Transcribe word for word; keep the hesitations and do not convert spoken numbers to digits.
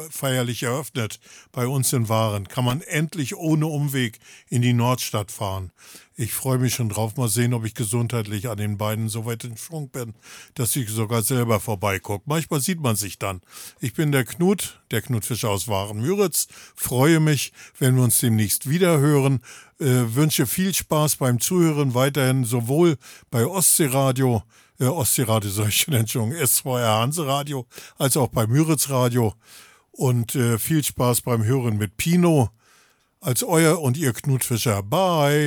feierlich eröffnet bei uns in Waren. Kann man endlich ohne Umweg in die Nordstadt fahren. Ich freue mich schon drauf. Mal sehen, ob ich gesundheitlich an den Beinen so weit in Schwung bin, dass ich sogar selber vorbeigucke. Manchmal sieht man sich dann. Ich bin der Knut, der Knut Fischer aus Waren-Müritz. Freue mich, wenn wir uns demnächst wieder hören. Äh, wünsche viel Spaß beim Zuhören weiterhin, sowohl bei Ostseeradio, äh, Ostseeradio sag ich schon, Entschuldigung, S zwei R Hanseradio, als auch bei Müritz Radio. Und äh, viel Spaß beim Hören mit Pino. Als euer und ihr Knut Fischer. Bye.